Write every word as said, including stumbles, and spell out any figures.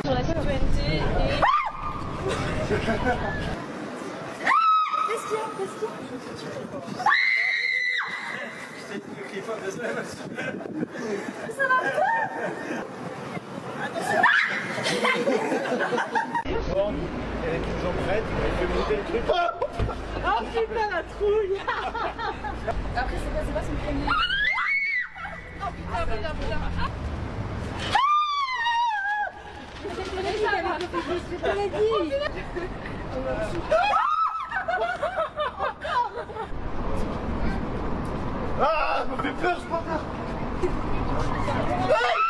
Sur la scène O N T et... Qu'est-ce qu'il y a? Qu'est-ce qu'il y a? Ça va pas? Bon, elle est toujours prête, elle fait monter le truc. Oh putain la trouille. Après c'est quoi? C'est pas son premier. Oh putain putain putain. Je te l'ai dit. Ah, ça me fait peur, je pense.